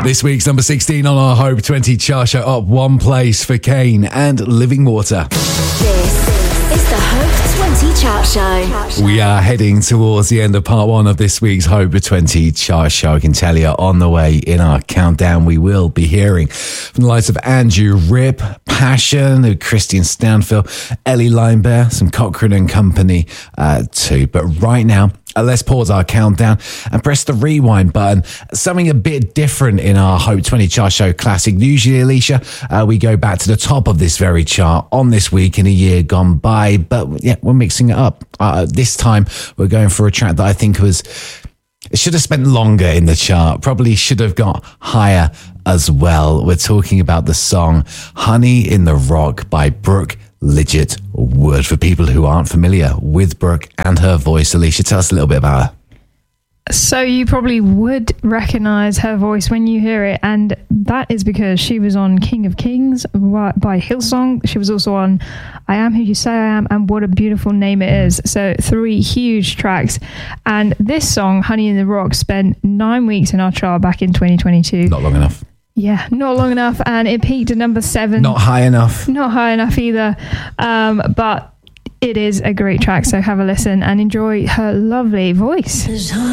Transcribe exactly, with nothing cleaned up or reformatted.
This week's number sixteen on our Hope twenty chart show, up one place for Kane and Living Water. This is the Hope twenty chart show. We are heading towards the end of part one of this week's Hope twenty chart show. I can tell you on the way in our countdown, we will be hearing from the likes of Andrew Rip, Passion, Christian Stanfield, Ellie Linebear, some Cochrane and Company uh, too. But right now, Uh, let's pause our countdown and press the rewind button. Something a bit different in our Hope twenty chart show classic. Usually, Alicia, uh, we go back to the top of this very chart on this week in a year gone by. But yeah, we're mixing it up. Uh, this time, we're going for a track that I think was... It should have spent longer in the chart. Probably should have got higher as well. We're talking about the song Honey in the Rock by Brooke Liggett Wood. For people who aren't familiar with Brooke and her voice, Alicia, tell us a little bit about her. So you probably would recognise her voice when you hear it, and that is because she was on King of Kings by Hillsong. She was also on I Am Who You Say I Am and What a Beautiful Name It Is. So three huge tracks. And this song, Honey in the Rock, spent nine weeks in our chart back in twenty twenty-two. Not long enough. Yeah, not long enough, and it peaked at number seven. Not high enough. Not high enough either. Um, but it is a great track, so have a listen and enjoy her lovely voice.